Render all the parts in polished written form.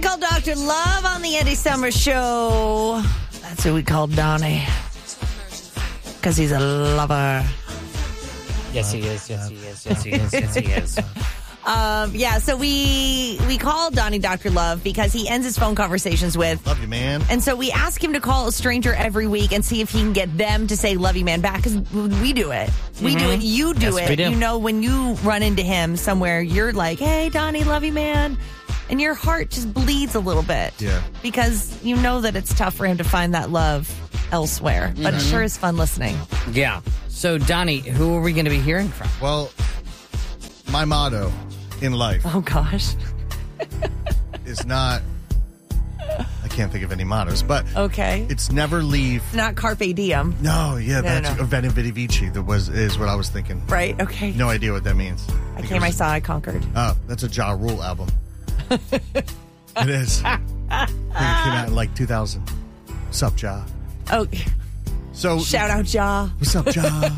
called Dr. Love on the Eddie Summer Show. That's who we call Donnie. Because he's a lover. Yes, he is. Yes, he is. Yes, he is. Yes, he is. So we called Donnie Dr. Love because he ends his phone conversations with, love you, man. And so we ask him to call a stranger every week and see if he can get them to say love you, man, back, because we do it. We do it. You do Yes, we it. do. You know, when you run into him somewhere, you're like, hey, Donnie, love you, man. And your heart just bleeds a little bit. Yeah. Because you know that it's tough for him to find that love elsewhere. But it sure is fun listening. Yeah. So, Donnie, who are we going to be hearing from? Well, my motto in life Oh, gosh. is not, I can't think of any mottos, but Okay. it's never leave. It's not carpe diem, No, yeah, that's no. Veni Vidi Vici. Is what I was thinking. right? Okay. No idea what that means. I came, I saw, I conquered. Oh, that's a Ja Rule album. It is. I think it came out in like 2000. What's up, Ja? Oh, So shout out, Ja. What's up, Ja?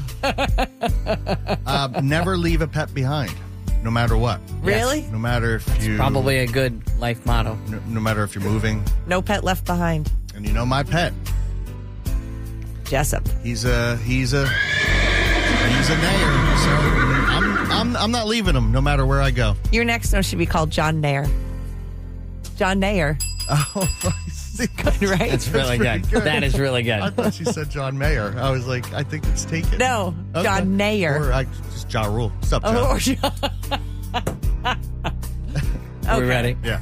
Never leave a pet behind, no matter what. Really? No matter if you Probably a good life motto. no matter if you're moving. No pet left behind. And you know my pet. Jessup. He's a nayer. So I'm not leaving him no matter where I go. Your next one should be called John Nair. John Nair. Oh, I see. Right? That's really good. good. That is really I good. thought she said John Mayer. I was like, I think it's taken. No, Okay. John Nair. Or just Ja Rule. What's up, Ja? Oh, John. Are we ready? Yeah.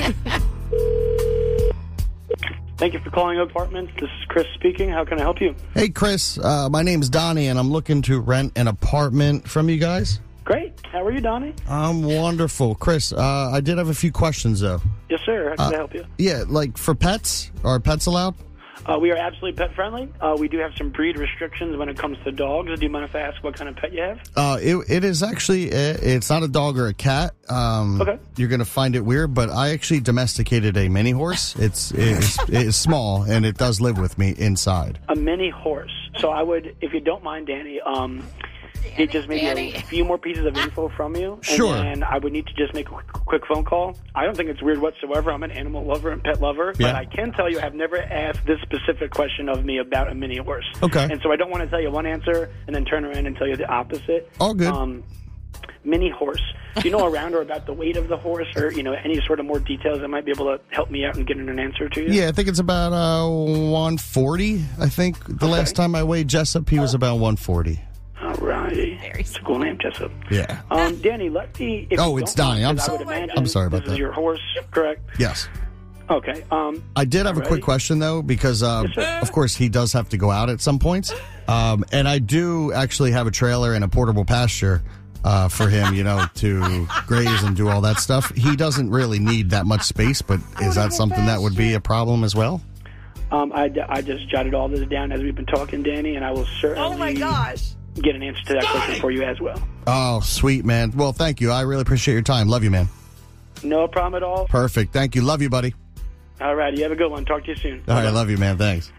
Thank you for calling Apartments. This is Chris speaking. How can I help you? Hey, Chris. My name's Donnie, and I'm looking to rent an apartment from you guys. Great. How are you, Donnie? I'm wonderful. Chris, I did have a few questions, though. Yes, sir. How can I help you? Yeah, like for pets? Are pets allowed? We are absolutely pet friendly. We do have some breed restrictions when it comes to dogs. Do you mind if I ask what kind of pet you have? It is actually, it's not a dog or a cat. Okay. You're going to find it weird, but I actually domesticated a mini horse. It's small, and it does live with me inside. A mini horse. So I would, if you don't mind, Danny, it just maybe a few more pieces of info from you. And Sure. then I would need to just make a quick phone call. I don't think it's weird whatsoever. I'm an animal lover and pet lover. Yeah. But I can tell you I've never asked this specific question of me about a mini horse. Okay. And so I don't want to tell you one answer and then turn around and tell you the opposite. All good. Mini horse. Do you know around or about the weight of the horse, or any sort of more details that might be able to help me out in getting an answer to you? Yeah, I think it's about 140. I think the last time I weighed Jessup, he was about 140. All right. It's a cool name, Jessup. Yeah. Danny, let me. If Oh, you it's don't mind, Donnie. I'm 'cause I so- would imagine I'm sorry about this that. is your horse, correct? Yes. Okay. I did have a quick question, though, because, sir. of course, he does have to go out at some points. And I do actually have a trailer and a portable pasture for him, to graze and do all that stuff. He doesn't really need that much space, but is that something that would be a problem as well? I just jotted all this down as we've been talking, Danny, and I will certainly Oh, my gosh. get an answer to that question for you as well. Oh, sweet, man. Well, thank you. I really appreciate your time. Love you, man. No problem at all. Perfect. Thank you. Love you, buddy. All right. You have a good one. Talk to you soon. All right. Love you, man. Thanks.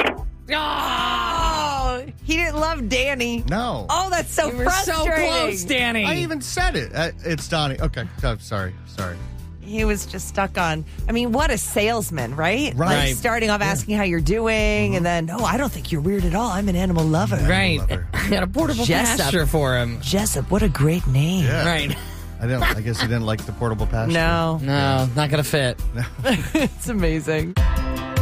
Oh, he didn't love Danny. No. Oh, that's so You were so frustrating. close, Danny. I even said it. It's Donnie. Okay. Oh, sorry. He was just stuck on. I mean, what a salesman, right? Right. Like starting off asking how you're doing, and then, I don't think you're weird at all. I'm an animal lover. Right. Lover. I got a portable Jessup. pasture for him. Jessup, what a great name. Yeah. Right. I guess he didn't like the portable pasture. No, No, not going to fit. it's amazing.